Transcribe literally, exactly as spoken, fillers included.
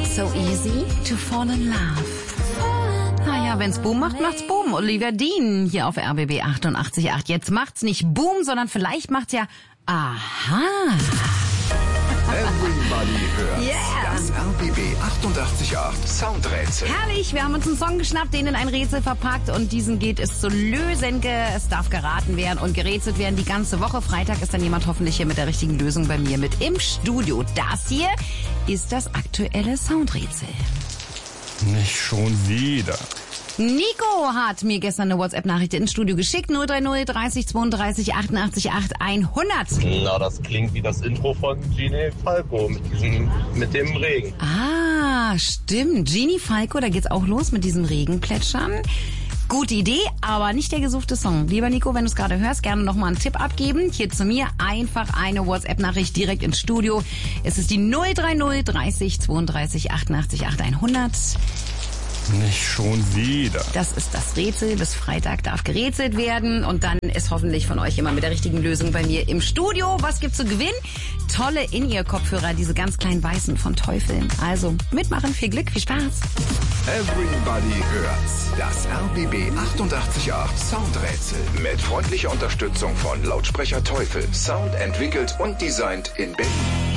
So easy to fall in love. Naja, wenn's Boom macht, macht's Boom. Olivia Dean hier auf R B B achtundachtzig Komma acht. Jetzt macht's nicht Boom, sondern vielleicht macht's ja Aha. Everybody hört Yeah. das R B B achtundachtzig Komma acht Soundrätsel. Herrlich, wir haben uns einen Song geschnappt, den in ein Rätsel verpackt und diesen geht es zu lösen. Es darf geraten werden und gerätselt werden die ganze Woche. Freitag ist dann jemand hoffentlich hier mit der richtigen Lösung bei mir mit im Studio. Das hier ist das aktuelle Soundrätsel. Nicht schon wieder. Nico hat mir gestern eine WhatsApp-Nachricht ins Studio geschickt. null drei null dreißig zweiunddreißig achtundachtzig acht hundert. Na, das klingt wie das Intro von Genie Falco mit diesem, mit dem Regen. Ah, stimmt. Genie Falco, da geht's auch los mit diesem Regenplätschern. Gute Idee, aber nicht der gesuchte Song. Lieber Nico, wenn du es gerade hörst, gerne nochmal einen Tipp abgeben. Hier zu mir einfach eine WhatsApp-Nachricht direkt ins Studio. Es ist die null drei null dreißig zweiunddreißig achtundachtzig acht hundert. Nicht schon wieder. Das ist das Rätsel. Bis Freitag darf gerätselt werden. Und dann ist hoffentlich von euch jemand mit der richtigen Lösung bei mir im Studio. Was gibt's zu gewinnen? Tolle In-Ear-Kopfhörer, diese ganz kleinen weißen von Teufel. Also mitmachen, viel Glück, viel Spaß. Everybody hört das R B B achtundachtzig Komma acht Soundrätsel mit freundlicher Unterstützung von Lautsprecher Teufel. Sound entwickelt und designt in Berlin.